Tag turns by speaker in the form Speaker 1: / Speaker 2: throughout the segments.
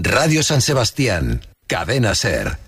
Speaker 1: Radio San Sebastián, Cadena Ser.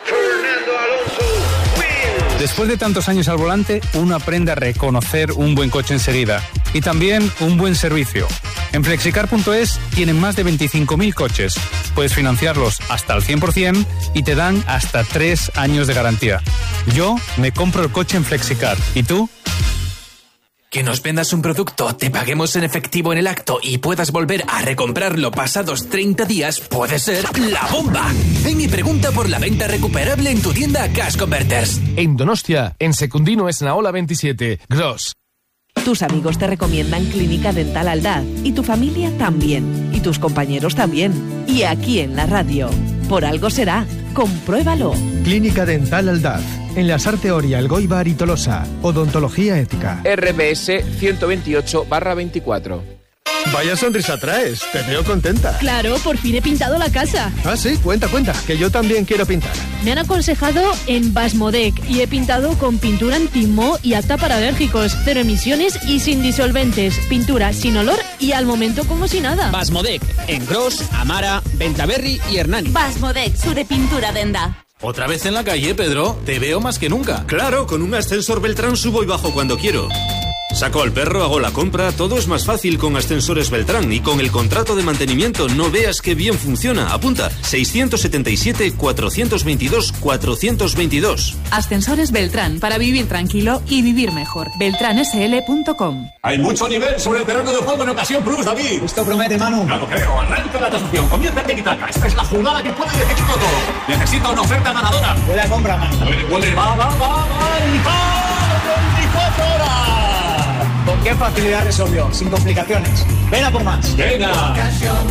Speaker 2: Después de tantos años al volante, uno aprende a reconocer un buen coche enseguida y también un buen servicio. En Flexicar.es tienen más de 25.000 coches. Puedes financiarlos hasta al 100% y te dan hasta 3 años de garantía. Yo me compro el coche en Flexicar. ¿Y tú?
Speaker 3: Que nos vendas un producto, te paguemos en efectivo en el acto y puedas volver a recomprarlo pasados 30 días puede ser la bomba. Ven y pregunta por la venta recuperable en tu tienda Cash Converters.
Speaker 4: En Donostia, en Secundino Esnaola 27, Gros.
Speaker 5: Tus amigos te recomiendan Clínica Dental Aldaz y tu familia también, y tus compañeros también. Y aquí en la radio, por algo será, compruébalo.
Speaker 6: Clínica Dental Aldaz, en la Sarte Oria, Elgoibar y Tolosa. Odontología ética.
Speaker 4: RBS 128/24.
Speaker 6: Vaya sonrisa traes, te veo contenta.
Speaker 7: Claro, por fin he pintado la casa.
Speaker 6: Ah, sí, cuenta, que yo también quiero pintar.
Speaker 7: Me han aconsejado en Basmodec y he pintado con pintura anti-moho y apta para alérgicos, 0 emisiones y sin disolventes, pintura sin olor y al momento como si nada.
Speaker 8: Basmodec, en Gros, Amara, Ventaverri y Hernani.
Speaker 9: Basmodec, su de pintura denda.
Speaker 10: ¿Otra vez en la calle, Pedro? Te veo más que nunca.
Speaker 11: Claro, con un ascensor Beltrán subo y bajo cuando quiero. Saco al perro, hago la compra, todo es más fácil con Ascensores Beltrán y con el contrato de mantenimiento no veas qué bien funciona. Apunta, 677-422-422.
Speaker 12: Ascensores Beltrán, para vivir tranquilo y vivir mejor. beltransl.com.
Speaker 13: Hay mucho nivel sobre el terreno de juego en Ocasión Plus, David.
Speaker 14: Esto promete, Manu.
Speaker 13: No lo creo, arranca la tasación, comienza el tiki-taka. Esta es la jugada que puede decidir todo. Necesito una oferta ganadora.
Speaker 14: Huele a compra, Manu.
Speaker 13: Huele, va, 24 horas.
Speaker 14: ¿Con qué facilidad resolvió? Sin complicaciones. Ven a por más.
Speaker 13: Venga.